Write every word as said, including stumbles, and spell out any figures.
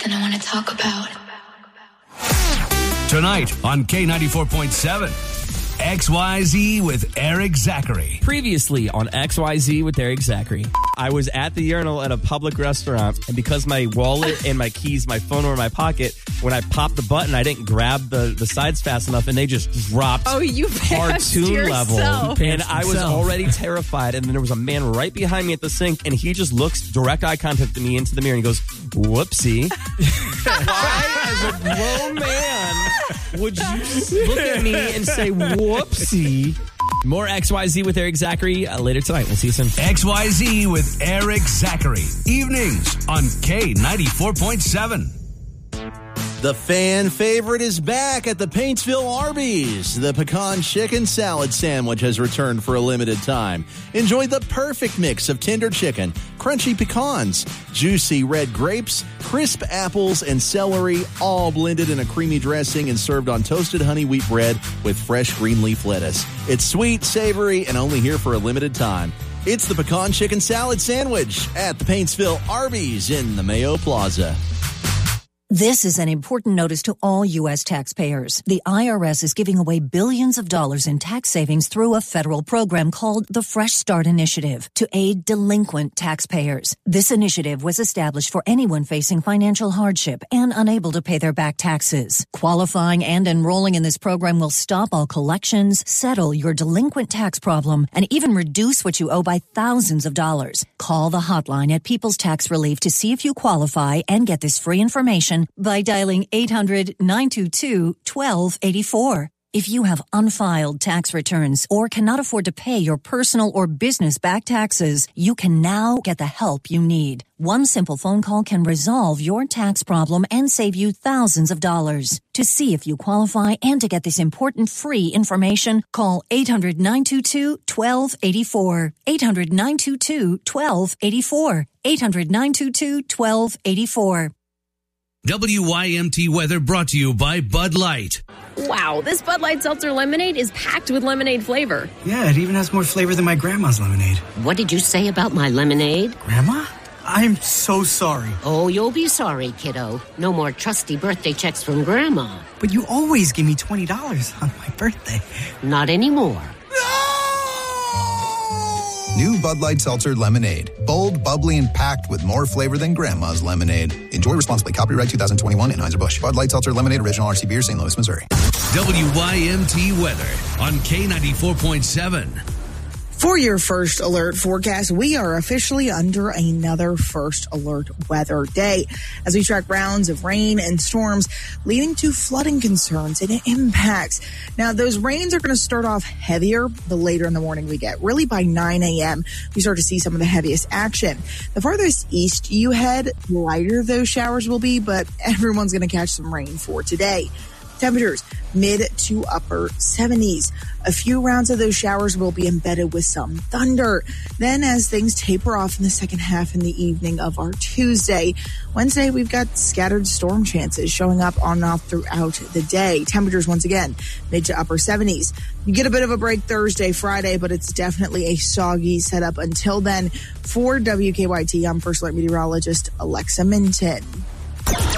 something I want to talk about. Tonight on K ninety-four point seven, X Y Z with Eric Zachary. Previously on X Y Z with Eric Zachary. I was at the urinal at a public restaurant, and because my wallet and my keys, my phone were in my pocket, when I popped the button, I didn't grab the, the sides fast enough, and they just dropped oh, you cartoon level. And I was himself. already terrified, and then there was a man right behind me at the sink, and he just looks direct eye contact to me into the mirror, and he goes, whoopsie. Why, as a grown man, would you look at me and say, whoopsie? More X Y Z with Eric Zachary uh, later tonight. We'll see you soon. X Y Z with Eric Zachary. Evenings on K ninety-four point seven. The fan favorite is back at the Paintsville Arby's. The pecan chicken salad sandwich has returned for a limited time. Enjoy the perfect mix of tender chicken, crunchy pecans, juicy red grapes, crisp apples, and celery, all blended in a creamy dressing and served on toasted honey wheat bread with fresh green leaf lettuce. It's sweet, savory, and only here for a limited time. It's the pecan chicken salad sandwich at the Paintsville Arby's in the Mayo Plaza. This is an important notice to all U S taxpayers. The I R S is giving away billions of dollars in tax savings through a federal program called the Fresh Start Initiative to aid delinquent taxpayers. This initiative was established for anyone facing financial hardship and unable to pay their back taxes. Qualifying and enrolling in this program will stop all collections, settle your delinquent tax problem, and even reduce what you owe by thousands of dollars. Call the hotline at People's Tax Relief to see if you qualify and get this free information by dialing eight hundred, nine two two, one two eight four. If you have unfiled tax returns or cannot afford to pay your personal or business back taxes, you can now get the help you need. One simple phone call can resolve your tax problem and save you thousands of dollars. To see if you qualify and to get this important free information, call eight hundred, nine two two, one two eight four. eight hundred, nine two two, one two eight four. eight hundred, nine two two, one two eight four. W Y M T weather brought to you by Bud Light. Wow, this Bud Light Seltzer Lemonade is packed with lemonade flavor. Yeah, it even has more flavor than my grandma's lemonade. What did you say about my lemonade? Grandma? I'm so sorry. Oh, you'll be sorry, kiddo. No more trusty birthday checks from Grandma. But you always give me twenty dollars on my birthday. Not anymore. New Bud Light Seltzer Lemonade. Bold, bubbly, and packed with more flavor than Grandma's lemonade. Enjoy responsibly. Copyright twenty twenty-one Anheuser-Busch. Bud Light Seltzer Lemonade, original R C Beer, Saint Louis, Missouri. W Y M T weather on K ninety-four point seven. For your first alert forecast, we are officially under another first alert weather day as we track rounds of rain and storms leading to flooding concerns and impacts. Now, those rains are going to start off heavier the later in the morning we get. Really by nine a.m., we start to see some of the heaviest action. The farthest east you head, the lighter those showers will be, but everyone's going to catch some rain for today. Temperatures mid to upper seventies. A few rounds of those showers will be embedded with some thunder. Then as things taper off in the second half in the evening of our Tuesday, Wednesday, we've got scattered storm chances showing up on and off throughout the day. Temperatures once again mid to upper seventies. You get a bit of a break Thursday, Friday, but it's definitely a soggy setup until then. For W K Y T, I'm First Alert Meteorologist Alexa Minton.